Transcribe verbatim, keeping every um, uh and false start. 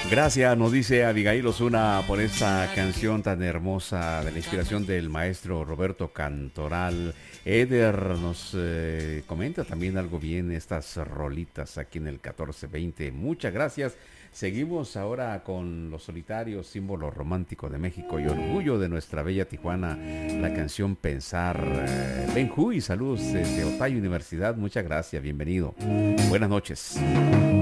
Gracias, nos dice Abigail Osuna por esta canción tan hermosa de la inspiración del maestro Roberto Cantoral. Eder nos eh, comenta también algo bien estas rolitas aquí en el catorce veinte. Muchas gracias. Seguimos ahora con Los Solitarios, símbolo romántico de México y orgullo de nuestra bella Tijuana, la canción Pensar. Eh, Ben Huy, saludos desde Otay Universidad, muchas gracias, bienvenido. Buenas noches.